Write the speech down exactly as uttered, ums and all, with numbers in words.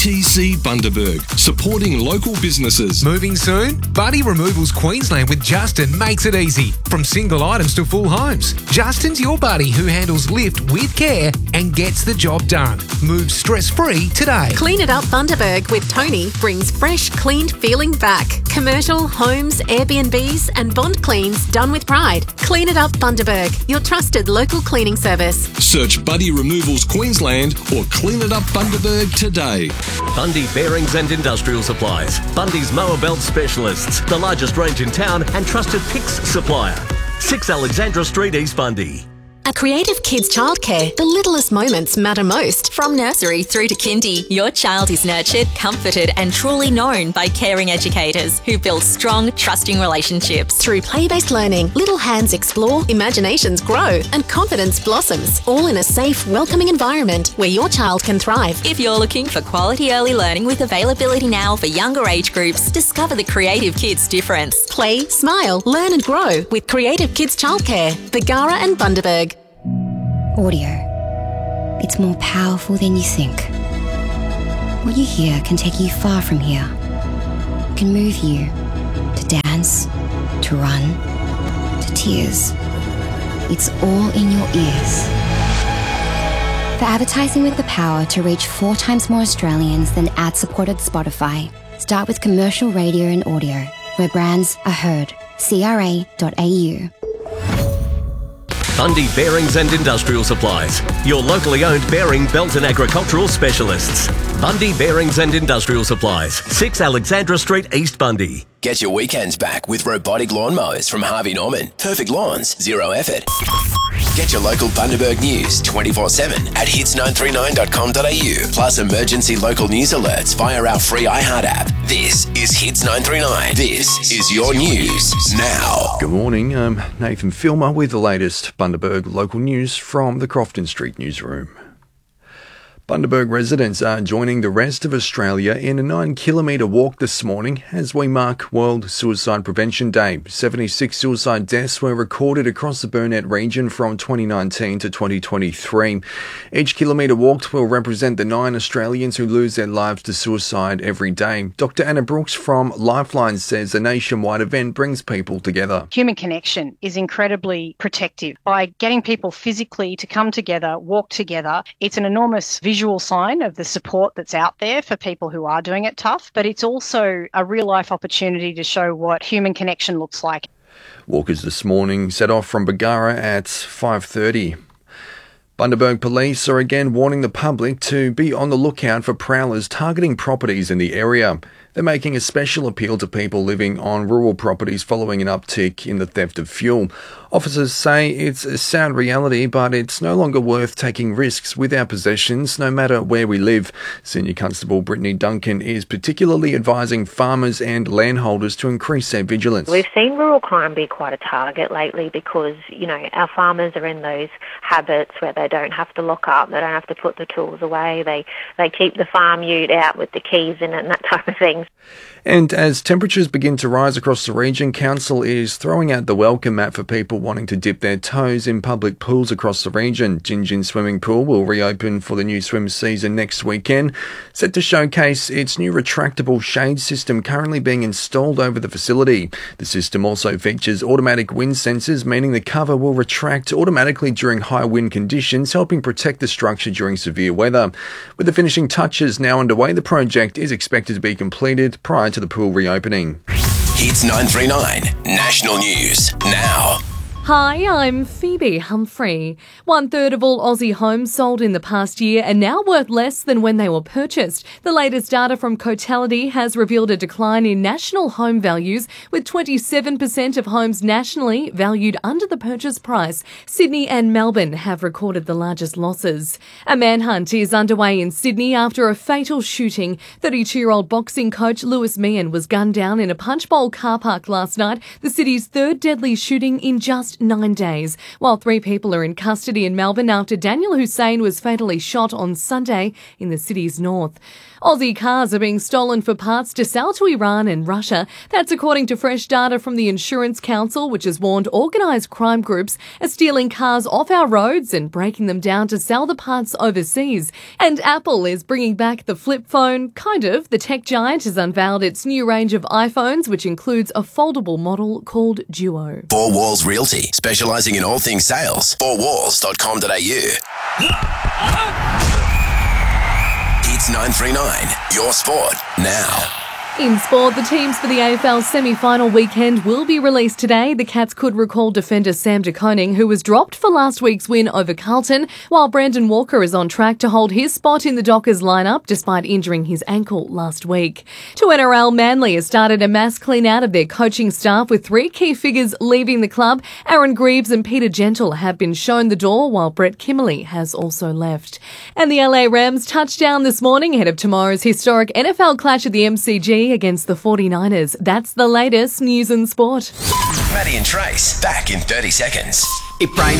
T C Bundaberg, supporting local businesses. Moving soon? Buddy Removals Queensland with Justin makes it easy. From single items to full homes, Justin's your buddy who handles lift with care and gets the job done. Move stress-free today. Clean It Up Bundaberg with Tony brings fresh, cleaned feeling back. Commercial, homes, Airbnbs and bond cleans done with pride. Clean It Up Bundaberg, your trusted local cleaning service. Search Buddy Removals Queensland or Clean It Up Bundaberg today. Bundy Bearings and Industrial Supplies. Bundy's mower belt specialists. The largest range in town and trusted P I X supplier. six Alexandra Street, East Bundy. At Creative Kids Childcare, the littlest moments matter most. From nursery through to kindy, your child is nurtured, comforted and truly known by caring educators who build strong, trusting relationships. Through play-based learning, little hands explore, imaginations grow and confidence blossoms, all in a safe, welcoming environment where your child can thrive. If you're looking for quality early learning with availability now for younger age groups, discover the Creative Kids difference. Play, smile, learn and grow with Creative Kids Childcare, Bargara and Bundaberg. Audio. It's more powerful than you think. What you hear can take you far from here. It can move you to dance, to run, to tears. It's all in your ears. For advertising with the power to reach four times more Australians than ad-supported Spotify, start with commercial radio and audio, where brands are heard. C R A dot A U. Bundy Bearings and Industrial Supplies. Your locally owned bearing, belt and agricultural specialists. Bundy Bearings and Industrial Supplies. six Alexandra Street, East Bundy. Get your weekends back with robotic lawnmowers from Harvey Norman. Perfect lawns, zero effort. Get your local Bundaberg news twenty-four seven at hits nine three nine dot com dot a u. Plus emergency local news alerts via our free iHeart app. This is Hits nine three nine. This is your news now. Good morning, I'm Nathan Filmer with the latest Bundaberg local news from the Crofton Street newsroom. Bundaberg residents are joining the rest of Australia in a nine kilometre walk this morning as we mark World Suicide Prevention Day. seventy-six suicide deaths were recorded across the Burnett region from twenty nineteen to twenty twenty-three. Each kilometre walked will represent the nine Australians who lose their lives to suicide every day. Doctor Anna Brooks from Lifeline says the nationwide event brings people together. Human connection is incredibly protective. By getting people physically to come together, walk together, it's an enormous visual sign of the support that's out there for people who are doing it tough, but it's also a real-life opportunity to show what human connection looks like. Walkers this morning set off from Bargara at five thirty. Bundaberg police are again warning the public to be on the lookout for prowlers targeting properties in the area. They're making a special appeal to people living on rural properties following an uptick in the theft of fuel. Officers say it's a sad reality, but it's no longer worth taking risks with our possessions, no matter where we live. Senior Constable Brittany Duncan is particularly advising farmers and landholders to increase their vigilance. We've seen rural crime be quite a target lately because, you know, our farmers are in those habits where they don't have to lock up, they don't have to put the tools away, they, they keep the farm ute out with the keys in it and that type of thing. And as temperatures begin to rise across the region, Council is throwing out the welcome mat for people wanting to dip their toes in public pools across the region. Gin Gin Swimming Pool will reopen for the new swim season next weekend, set to showcase its new retractable shade system currently being installed over the facility. The system also features automatic wind sensors, meaning the cover will retract automatically during high wind conditions, helping protect the structure during severe weather. With the finishing touches now underway, the project is expected to be completed prior to the pool reopening. Hits nine three nine National News now. Hi, I'm Phoebe Humphrey. One third of all Aussie homes sold in the past year are now worth less than when they were purchased. The latest data from Cotality has revealed a decline in national home values, with twenty-seven percent of homes nationally valued under the purchase price. Sydney and Melbourne have recorded the largest losses. A manhunt is underway in Sydney after a fatal shooting. thirty-two-year-old boxing coach Lewis Meehan was gunned down in a punch bowl car park last night, the city's third deadly shooting in just nine days, while three people are in custody in Melbourne after Daniel Hussein was fatally shot on Sunday in the city's north. Aussie cars are being stolen for parts to sell to Iran and Russia. That's according to fresh data from the Insurance Council, which has warned organised crime groups are stealing cars off our roads and breaking them down to sell the parts overseas. And Apple is bringing back the flip phone, kind of. The tech giant has unveiled its new range of iPhones, which includes a foldable model called Duo. Four Walls Realty, specialising in all things sales. four walls dot com dot a u. Hits nine three nine, your sport, now. In sport, the teams for the A F L semi-final weekend will be released today. The Cats could recall defender Sam De Koning, who was dropped for last week's win over Carlton, while Brandon Walker is on track to hold his spot in the Dockers lineup despite injuring his ankle last week. To N R L, Manly has started a mass clean-out of their coaching staff with three key figures leaving the club. Aaron Greaves and Peter Gentle have been shown the door, while Brett Kimmerley has also left. And the L A Rams touched down this morning ahead of tomorrow's historic N F L clash at the M C G against the forty-niners. That's the latest news and sport. Maddie and Trace, back in thirty seconds. It rains